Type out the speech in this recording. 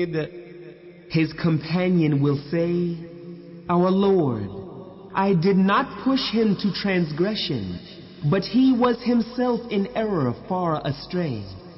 his companion will say, "Our Lord, I did not push him to transgression, but he was himself in error far astray."